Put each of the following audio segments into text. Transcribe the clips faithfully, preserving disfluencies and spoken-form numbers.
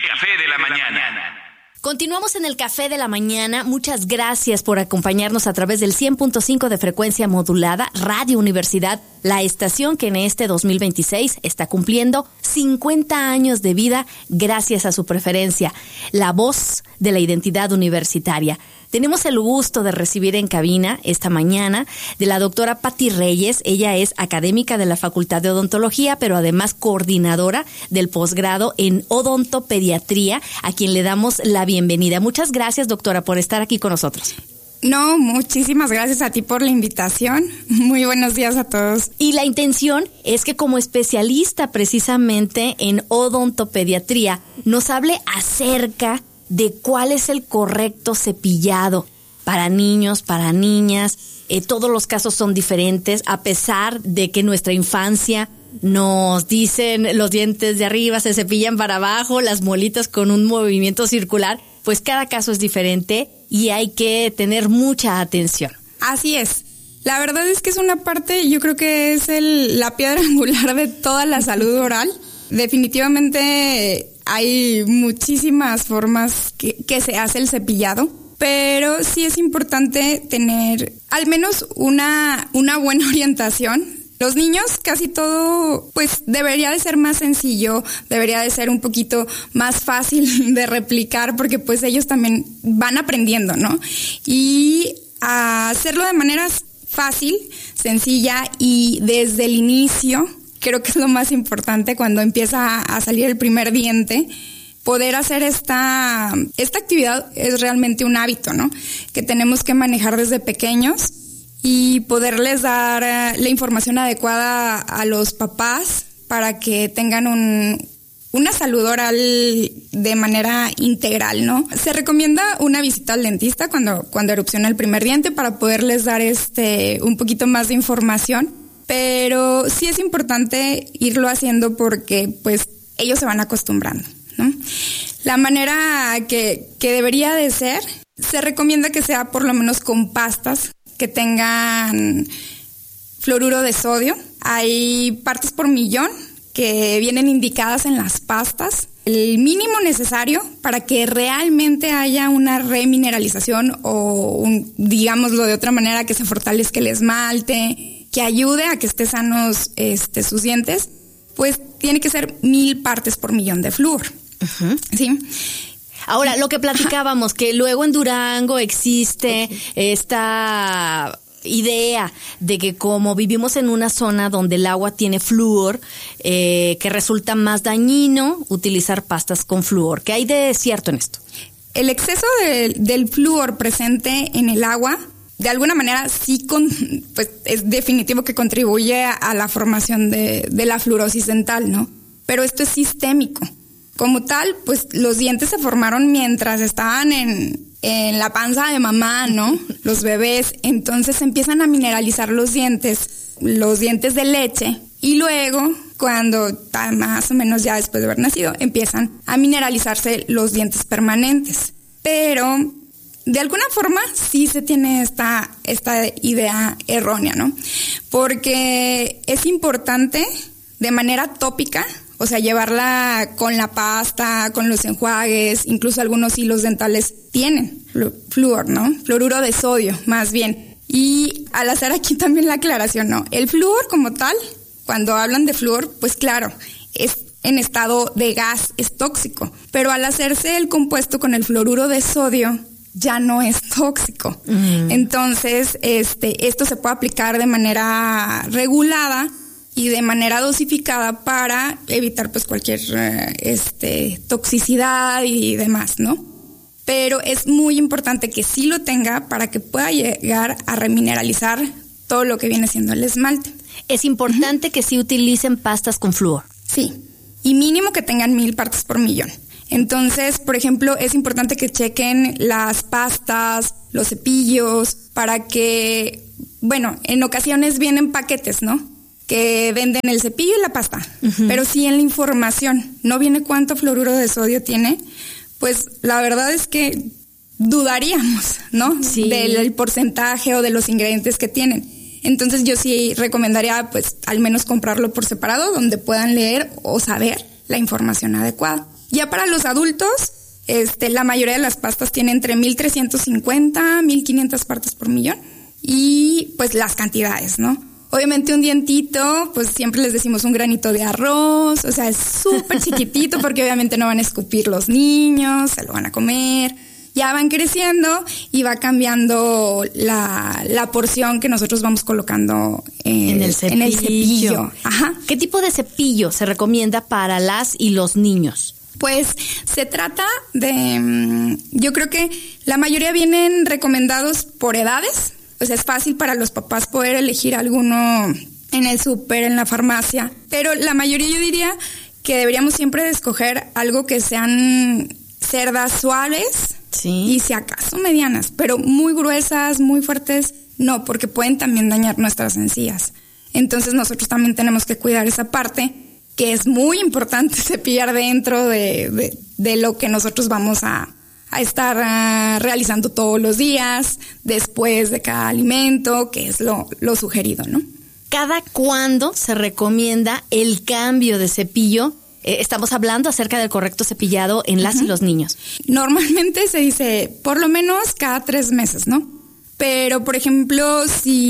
Café de la Mañana. Continuamos en el Café de la Mañana. Muchas gracias por acompañarnos a través del cien punto cinco de frecuencia modulada, Radio Universidad, la estación que en este dos mil veintiséis está cumpliendo cincuenta años de vida gracias a su preferencia, la voz de la identidad universitaria. Tenemos el gusto de recibir en cabina esta mañana de la doctora Patti Reyes. Ella es académica de la Facultad de Odontología, pero además coordinadora del posgrado en odontopediatría, a quien le damos la bienvenida. Muchas gracias, doctora, por estar aquí con nosotros. No, muchísimas gracias a ti por la invitación. Muy buenos días a todos. Y la intención es que como especialista precisamente en odontopediatría nos hable acerca de cuál es el correcto cepillado para niños, para niñas. Eh, todos los casos son diferentes, a pesar de que en nuestra infancia nos dicen los dientes de arriba se cepillan para abajo, las muelitas con un movimiento circular, pues cada caso es diferente y hay que tener mucha atención. Así es. La verdad es que es una parte, yo creo que es el, la piedra angular de toda la salud oral. Definitivamente hay muchísimas formas que, que se hace el cepillado, pero sí es importante tener al menos una, una buena orientación. Los niños casi todo, pues debería de ser más sencillo, debería de ser un poquito más fácil de replicar, porque pues ellos también van aprendiendo, ¿no? Y a hacerlo de manera fácil, sencilla y desde el inicio, creo que es lo más importante cuando empieza a salir el primer diente. Poder hacer esta, esta actividad es realmente un hábito, ¿no? Que tenemos que manejar desde pequeños y poderles dar la información adecuada a los papás para que tengan un, una salud oral de manera integral, ¿no? Se recomienda una visita al dentista cuando, cuando erupciona el primer diente para poderles dar este, un poquito más de información. Pero sí es importante irlo haciendo porque pues ellos se van acostumbrando, ¿no? La manera que, que debería de ser, se recomienda que sea por lo menos con pastas que tengan fluoruro de sodio. Hay partes por millón que vienen indicadas en las pastas. El mínimo necesario para que realmente haya una remineralización o, un, digámoslo de otra manera, que se fortalezca el esmalte, que ayude a que estén sanos este, sus dientes, pues tiene que ser mil partes por millón de flúor. Uh-huh. ¿Sí? Ahora, lo que platicábamos, que luego en Durango existe esta idea de que como vivimos en una zona donde el agua tiene flúor, eh, que resulta más dañino utilizar pastas con flúor. ¿Qué hay de cierto en esto? El exceso de, del flúor presente en el agua, de alguna manera sí con, pues es definitivo que contribuye a, a la formación de, de la fluorosis dental, ¿no? Pero esto es sistémico. Como tal, pues los dientes se formaron mientras estaban en, en la panza de mamá, ¿no? Los bebés. Entonces empiezan a mineralizar los dientes, los dientes de leche. Y luego, cuando más o menos ya después de haber nacido, empiezan a mineralizarse los dientes permanentes. Pero de alguna forma sí se tiene esta, esta idea errónea, ¿no? Porque es importante de manera tópica, o sea, llevarla con la pasta, con los enjuagues, incluso algunos hilos dentales tienen flúor, ¿no? Fluoruro de sodio, más bien. Y al hacer aquí también la aclaración, ¿no? El flúor como tal, cuando hablan de flúor, pues claro, es en estado de gas, es tóxico. Pero al hacerse el compuesto con el fluoruro de sodio, ya no es tóxico. Mm. Entonces, este, esto se puede aplicar de manera regulada y de manera dosificada para evitar pues cualquier uh, este toxicidad y demás, ¿no? Pero es muy importante que sí lo tenga para que pueda llegar a remineralizar todo lo que viene siendo el esmalte. Es importante uh-huh. que sí utilicen pastas con flúor. Sí, y mínimo que tengan mil partes por millón. Entonces, por ejemplo, es importante que chequen las pastas, los cepillos, para que, bueno, en ocasiones vienen paquetes, ¿no? Que venden el cepillo y la pasta, uh-huh. pero si en la información no viene cuánto fluoruro de sodio tiene, pues la verdad es que dudaríamos, ¿no? Sí. Del, del porcentaje o de los ingredientes que tienen. Entonces yo sí recomendaría pues al menos comprarlo por separado, donde puedan leer o saber la información adecuada. Ya para los adultos, este, la mayoría de las pastas tiene entre mil trescientos cincuenta, mil quinientas partes por millón. Y pues las cantidades, ¿no? Obviamente un dientito, pues siempre les decimos un granito de arroz, o sea, es súper chiquitito porque obviamente no van a escupir los niños, se lo van a comer. Ya van creciendo y va cambiando la, la porción que nosotros vamos colocando eh, en el cepillo. En el cepillo. Ajá. ¿Qué tipo de cepillo se recomienda para las y los niños? Pues se trata de, yo creo que la mayoría vienen recomendados por edades. Pues es fácil para los papás poder elegir alguno en el súper, en la farmacia. Pero la mayoría yo diría que deberíamos siempre de escoger algo que sean cerdas suaves, sí, y si acaso medianas, pero muy gruesas, muy fuertes, no, porque pueden también dañar nuestras encías. Entonces nosotros también tenemos que cuidar esa parte, que es muy importante cepillar dentro de, de, de lo que nosotros vamos a... a estar uh, realizando todos los días, después de cada alimento, que es lo, lo sugerido, ¿no? ¿Cada cuándo se recomienda el cambio de cepillo? Eh, estamos hablando acerca del correcto cepillado en las uh-huh. y los niños. Normalmente se dice por lo menos cada tres meses, ¿no? Pero, por ejemplo,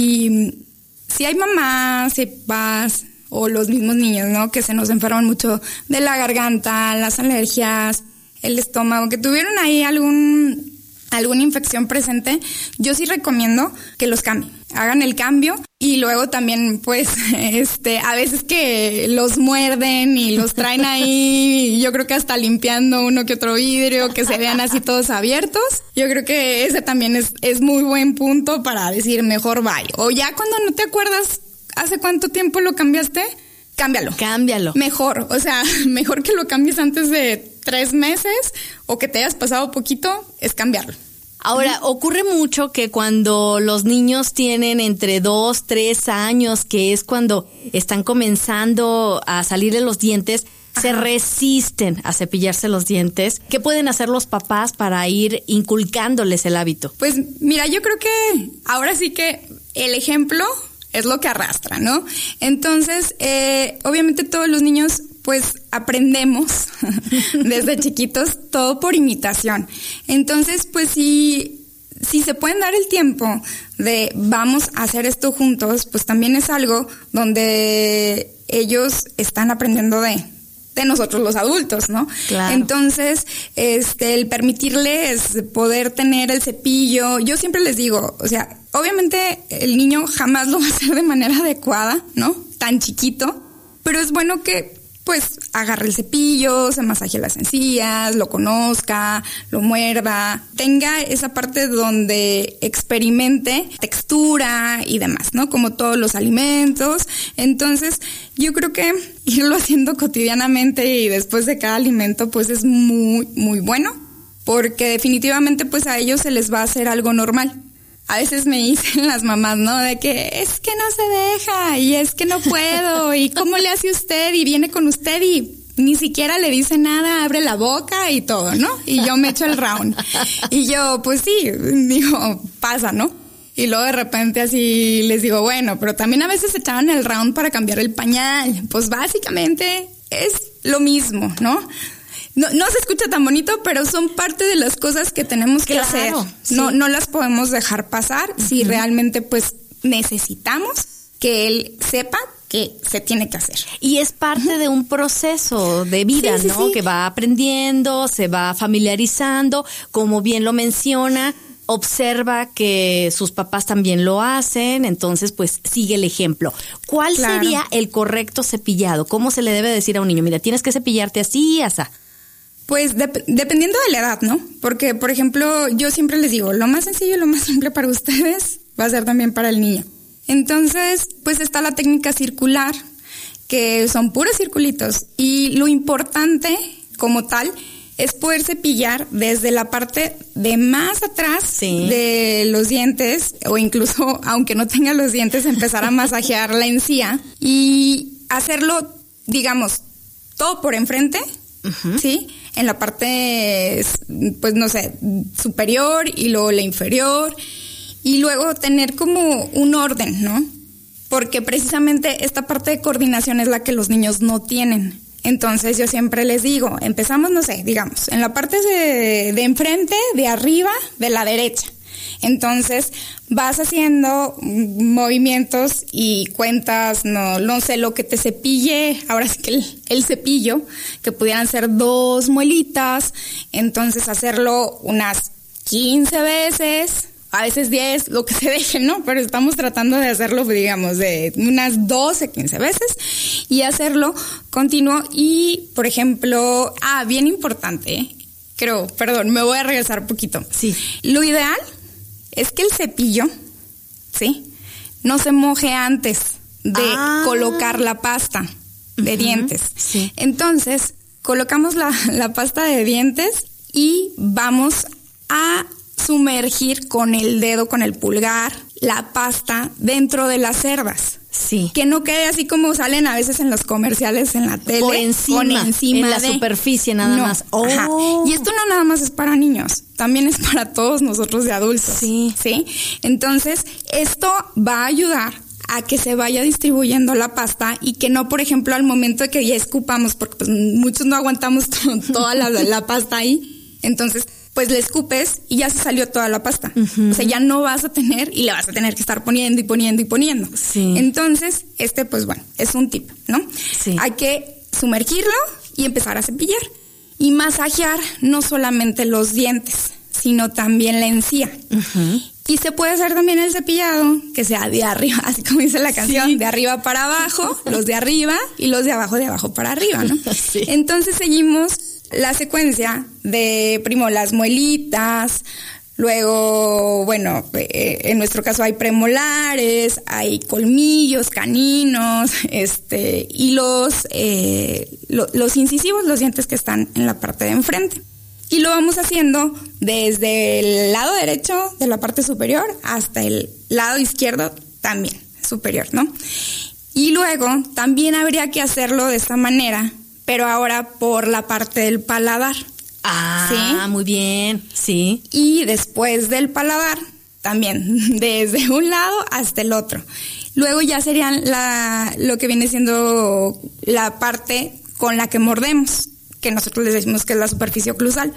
si, si hay mamás, si hay papás o los mismos niños, ¿no? Que se nos enferman mucho de la garganta, las alergias, el estómago, que tuvieron ahí algún alguna infección presente, yo sí recomiendo que los cambien, hagan el cambio y luego también pues este a veces que los muerden y los traen ahí, yo creo que hasta limpiando uno que otro vidrio, que se vean así todos abiertos, yo creo que ese también es, es muy buen punto para decir mejor bye. O ya cuando no te acuerdas hace cuánto tiempo lo cambiaste, cámbialo. Cámbialo. Mejor, o sea, mejor que lo cambies antes de tres meses o que te hayas pasado poquito, es cambiarlo. Ahora, ocurre mucho que cuando los niños tienen entre dos, tres años, que es cuando están comenzando a salir de los dientes, ajá, se resisten a cepillarse los dientes. ¿Qué pueden hacer los papás para ir inculcándoles el hábito? Pues mira, yo creo que ahora sí que el ejemplo es lo que arrastra, ¿no? Entonces, eh, obviamente todos los niños pues aprendemos desde chiquitos todo por imitación. Entonces, pues si, si se pueden dar el tiempo de vamos a hacer esto juntos, pues también es algo donde ellos están aprendiendo de, de nosotros los adultos, ¿no? Claro. Entonces, este, el permitirles poder tener el cepillo, yo siempre les digo, o sea, obviamente el niño jamás lo va a hacer de manera adecuada, ¿no? Tan chiquito, pero es bueno que pues agarre el cepillo, se masaje las encías, lo conozca, lo muerda, tenga esa parte donde experimente textura y demás, ¿no? Como todos los alimentos. Entonces, yo creo que irlo haciendo cotidianamente y después de cada alimento, pues es muy, muy bueno, porque definitivamente pues a ellos se les va a hacer algo normal. A veces me dicen las mamás, ¿no? De que es que no se deja y es que no puedo y cómo le hace usted y viene con usted y ni siquiera le dice nada, abre la boca y todo, ¿no? Y yo me echo el round. Y yo, pues sí, digo, pasa, ¿no? Y luego de repente así les digo, bueno, pero también a veces echaban el round para cambiar el pañal. Pues básicamente es lo mismo, ¿no? No, no se escucha tan bonito, pero son parte de las cosas que tenemos que claro, hacer. Sí. No, no las podemos dejar pasar uh-huh. si realmente pues necesitamos que él sepa que se tiene que hacer. Y es parte uh-huh. de un proceso de vida, sí, sí, ¿no? Sí. Que va aprendiendo, se va familiarizando, como bien lo menciona, observa que sus papás también lo hacen, entonces pues sigue el ejemplo. ¿Cuál claro. sería el correcto cepillado? ¿Cómo se le debe decir a un niño? Mira, tienes que cepillarte así y así. Pues de, dependiendo de la edad, ¿no? Porque, por ejemplo, yo siempre les digo, lo más sencillo y lo más simple para ustedes va a ser también para el niño. Entonces, pues está la técnica circular, que son puros circulitos. Y lo importante, como tal, es poder cepillar desde la parte de más atrás sí. de los dientes, o incluso, aunque no tenga los dientes, empezar a masajear la encía y hacerlo, digamos, todo por enfrente, uh-huh. ¿sí? En la parte, pues no sé, superior y luego la inferior y luego tener como un orden, ¿no? Porque precisamente esta parte de coordinación es la que los niños no tienen. Entonces yo siempre les digo, empezamos, no sé, digamos, en la parte de, de enfrente, de arriba, de la derecha. Entonces vas haciendo movimientos y cuentas, no, no sé, lo que te cepille, ahora sí que el, el cepillo, que pudieran ser dos muelitas, entonces hacerlo unas quince veces, a veces diez, lo que se deje, ¿no? Pero estamos tratando de hacerlo, digamos, de unas doce, quince veces y hacerlo continuo. Y, por ejemplo, ah, bien importante, ¿eh? Creo, perdón, me voy a regresar un poquito. Sí. Lo ideal es que el cepillo, ¿sí?, no se moje antes de ah. colocar la pasta de uh-huh. dientes. Sí. Entonces, colocamos la, la pasta de dientes y vamos a sumergir con el dedo, con el pulgar, la pasta dentro de las cerdas. Sí. Que no quede así como salen a veces en los comerciales en la tele. Por encima, con encima en la de, superficie nada no, más. Oh. Ajá. Y esto no nada más es para niños, también es para todos nosotros de adultos. Sí. ¿Sí? Entonces, esto va a ayudar a que se vaya distribuyendo la pasta y que no, por ejemplo, al momento de que ya escupamos, porque pues muchos no aguantamos to- toda la, la pasta ahí, entonces pues le escupes y ya se salió toda la pasta. Uh-huh. O sea, ya no vas a tener y le vas a tener que estar poniendo y poniendo y poniendo. Sí. Entonces, este pues bueno, es un tip, ¿no? Sí. Hay que sumergirlo y empezar a cepillar. Y masajear no solamente los dientes, sino también la encía. Uh-huh. Y se puede hacer también el cepillado, que sea de arriba, así como dice la canción, sí. de arriba para abajo, los de arriba y los de abajo de abajo para arriba, ¿no? Sí. Entonces seguimos la secuencia de, primero, las muelitas, luego, bueno, eh, en nuestro caso hay premolares, hay colmillos, caninos, este, y los, eh, lo, los incisivos, los dientes que están en la parte de enfrente. Y lo vamos haciendo desde el lado derecho de la parte superior hasta el lado izquierdo también superior, ¿no? Y luego también habría que hacerlo de esta manera, pero ahora por la parte del paladar. Ah, ¿sí? Muy bien, sí. Y después del paladar, también, desde un lado hasta el otro. Luego ya serían la, lo que viene siendo la parte con la que mordemos, que nosotros les decimos que es la superficie oclusal.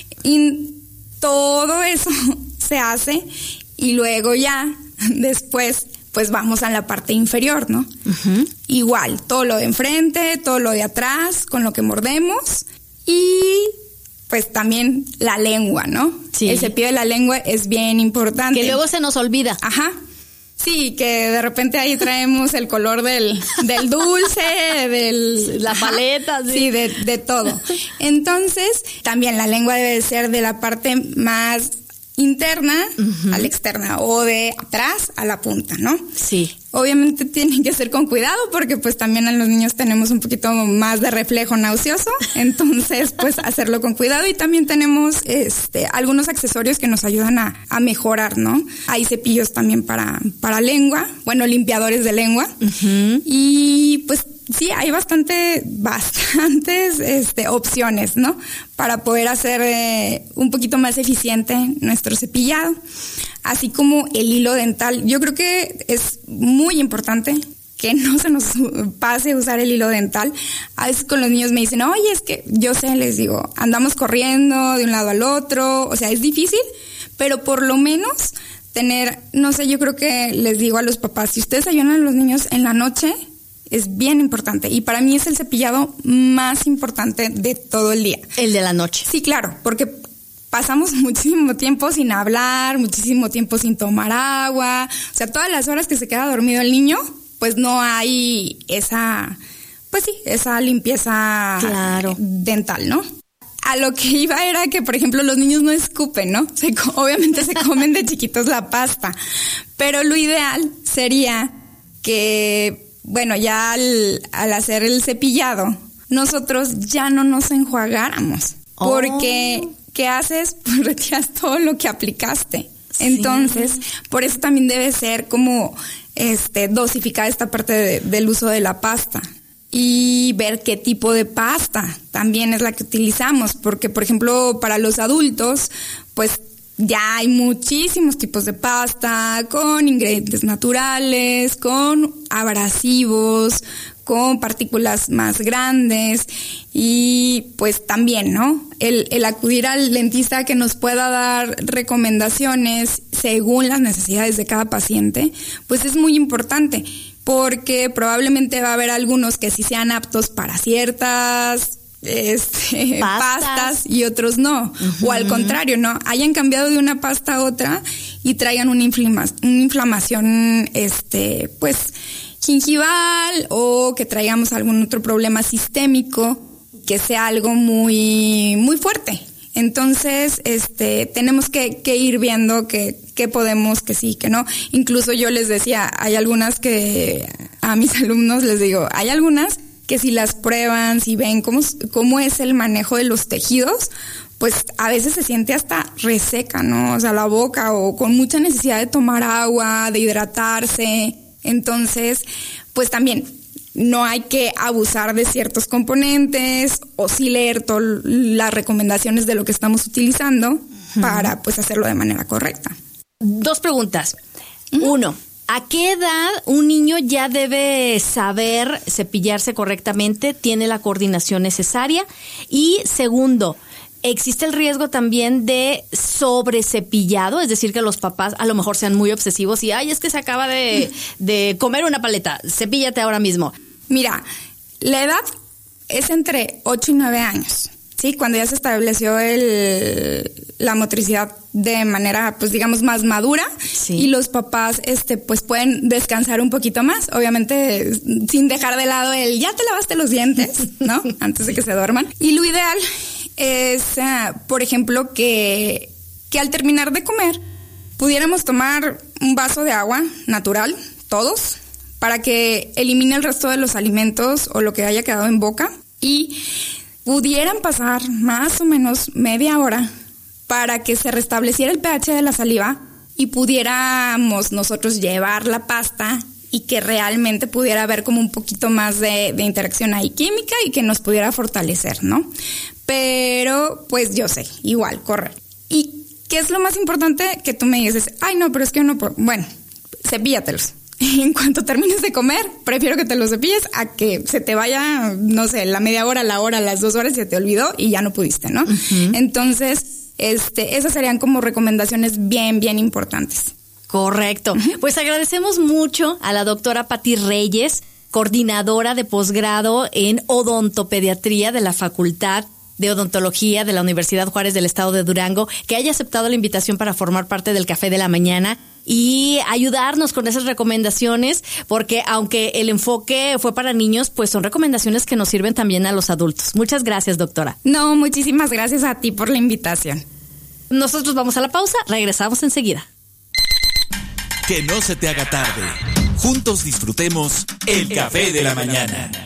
Y todo eso se hace y luego ya, después, pues vamos a la parte inferior, ¿no? Uh-huh. Igual, todo lo de enfrente, todo lo de atrás, con lo que mordemos y pues también la lengua, ¿no? Sí. El cepillo de la lengua es bien importante. Que luego se nos olvida. Ajá. Sí, que de repente ahí traemos el color del, del dulce, del... La paleta, sí. Sí, de, de todo. Entonces, también la lengua debe ser de la parte más interna uh-huh. a la externa o de atrás a la punta, ¿no? Sí. Obviamente tienen que ser con cuidado porque pues también a los niños tenemos un poquito más de reflejo nauseoso, entonces pues hacerlo con cuidado y también tenemos este algunos accesorios que nos ayudan a, a mejorar, ¿no? Hay cepillos también para, para lengua, bueno, limpiadores de lengua uh-huh. y pues sí, hay bastante, bastantes este, opciones, ¿no? Para poder hacer eh, un poquito más eficiente nuestro cepillado. Así como el hilo dental. Yo creo que es muy importante que no se nos pase usar el hilo dental. A veces con los niños me dicen, oye, es que yo sé, les digo, andamos corriendo de un lado al otro. O sea, es difícil, pero por lo menos tener, no sé, yo creo que les digo a los papás, si ustedes ayudan a los niños en la noche, es bien importante y para mí es el cepillado más importante de todo el día. El de la noche. Sí, claro, porque pasamos muchísimo tiempo sin hablar, muchísimo tiempo sin tomar agua, o sea, todas las horas que se queda dormido el niño, pues no hay esa, pues sí, esa limpieza claro. dental, ¿no? A lo que iba era que, por ejemplo, los niños no escupen, ¿no? Se, obviamente se comen de chiquitos la pasta, pero lo ideal sería que, bueno, ya al, al hacer el cepillado, nosotros ya no nos enjuagáramos, oh. porque ¿qué haces? Pues retiras todo lo que aplicaste. Sí. Entonces, por eso también debe ser como este dosificar esta parte de, del uso de la pasta. Y ver qué tipo de pasta también es la que utilizamos, porque por ejemplo para los adultos pues ya hay muchísimos tipos de pasta con ingredientes naturales, con abrasivos, con partículas más grandes y pues también, ¿no? El, el acudir al dentista que nos pueda dar recomendaciones según las necesidades de cada paciente, pues es muy importante, porque probablemente va a haber algunos que sí sean aptos para ciertas este, pastas. pastas y otros no, uh-huh. o al contrario, ¿no? Hayan cambiado de una pasta a otra y traigan una, inflama- una inflamación, este, pues, gingival, o que traigamos algún otro problema sistémico que sea algo muy muy fuerte. Entonces, este, tenemos que, que ir viendo que, que podemos, que sí, que no. Incluso yo les decía, hay algunas que a mis alumnos les digo, hay algunas que si las prueban, si ven cómo, cómo es el manejo de los tejidos, pues a veces se siente hasta reseca, ¿no? O sea, la boca, o con mucha necesidad de tomar agua, de hidratarse. Entonces, pues también no hay que abusar de ciertos componentes, o sí leer todas las recomendaciones de lo que estamos utilizando uh-huh. para pues hacerlo de manera correcta. Dos preguntas. Uh-huh. Uno, ¿a qué edad un niño ya debe saber cepillarse correctamente, tiene la coordinación necesaria? Y segundo, ¿existe el riesgo también de sobrecepillado? Es decir, que los papás a lo mejor sean muy obsesivos y, ay, es que se acaba de, de comer una paleta, cepíllate ahora mismo. Mira, la edad es entre ocho y nueve años, ¿sí? Cuando ya se estableció el, la motricidad de manera, pues digamos, más madura, sí. y los papás, este, pues pueden descansar un poquito más, obviamente sin dejar de lado el, ya te lavaste los dientes, ¿no? Antes de que se duerman. Y lo ideal es, uh, por ejemplo, que, que al terminar de comer pudiéramos tomar un vaso de agua natural, todos, para que elimine el resto de los alimentos o lo que haya quedado en boca, y pudieran pasar más o menos media hora para que se restableciera el pH de la saliva y pudiéramos nosotros llevar la pasta y que realmente pudiera haber como un poquito más de, de interacción ahí química y que nos pudiera fortalecer, ¿no? Pero, pues yo sé, igual, correr. ¿Y qué es lo más importante? Que tú me dices, ay, no, pero es que no puedo. Bueno, cepíllatelos. En cuanto termines de comer, prefiero que te los cepilles a que se te vaya, no sé, la media hora, la hora, las dos horas y se te olvidó y ya no pudiste, ¿no? Uh-huh. Entonces, este, esas serían como recomendaciones bien, bien importantes. Correcto. Uh-huh. Pues agradecemos mucho a la doctora Pati Reyes, coordinadora de posgrado en odontopediatría de la Facultad de Odontología de la Universidad Juárez del Estado de Durango, que haya aceptado la invitación para formar parte del Café de la Mañana y ayudarnos con esas recomendaciones, porque aunque el enfoque fue para niños, pues son recomendaciones que nos sirven también a los adultos. Muchas gracias, doctora. No, muchísimas gracias a ti por la invitación. Nosotros vamos a la pausa, regresamos enseguida. Que no se te haga tarde. Juntos disfrutemos el Café de la Mañana.